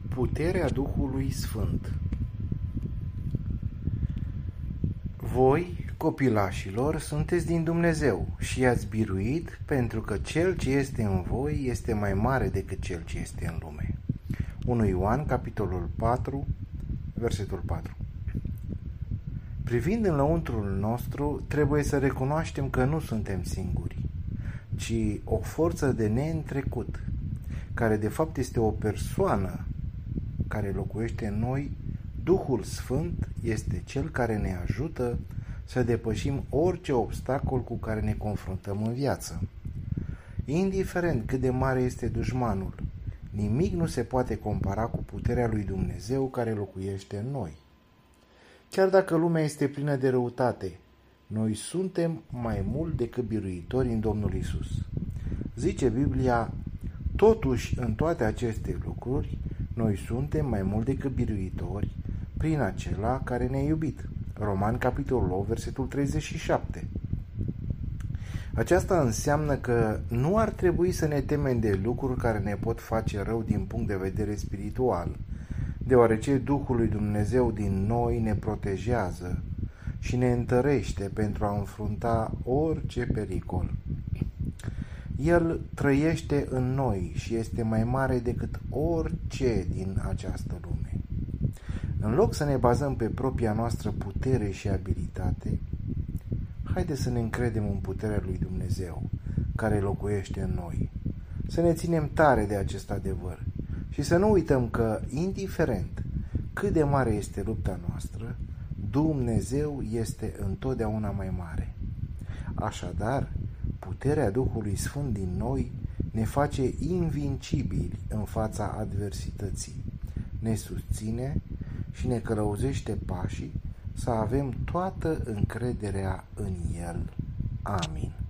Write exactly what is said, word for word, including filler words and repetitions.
Puterea Duhului Sfânt. Voi, copilașilor, sunteți din Dumnezeu și i-ați biruit, pentru că Cel ce este în voi este mai mare decât Cel ce este în lume. unu Ioan, capitolul patru, versetul patru. Privind în lăuntrul nostru, trebuie să recunoaștem că nu suntem singuri, ci o forță de neîntrecut, care de fapt este o persoană care locuiește în noi. Duhul Sfânt este Cel care ne ajută să depășim orice obstacol cu care ne confruntăm în viață. Indiferent cât de mare este dușmanul, nimic nu se poate compara cu puterea lui Dumnezeu care locuiește în noi. Chiar dacă lumea este plină de răutate, noi suntem mai mult decât biruitori în Domnul Isus. Zice Biblia: totuși, în toate aceste lucruri, noi suntem mai mult decât biruitori prin acela care ne-a iubit. Romani, capitolul opt, versetul treizeci și șapte. Aceasta înseamnă că nu ar trebui să ne temem de lucruri care ne pot face rău din punct de vedere spiritual, deoarece Duhul lui Dumnezeu din noi ne protejează și ne întărește pentru a înfrunta orice pericol. El trăiește în noi și este mai mare decât orice din această lume. În loc să ne bazăm pe propria noastră putere și abilitate, haide să ne încredem în puterea lui Dumnezeu care locuiește în noi, să ne ținem tare de acest adevăr și să nu uităm că, indiferent cât de mare este lupta noastră, Dumnezeu este întotdeauna mai mare. Așadar, puterea Duhului Sfânt din noi ne face invincibili în fața adversității, ne susține și ne călăuzește pașii să avem toată încrederea în El. Amin.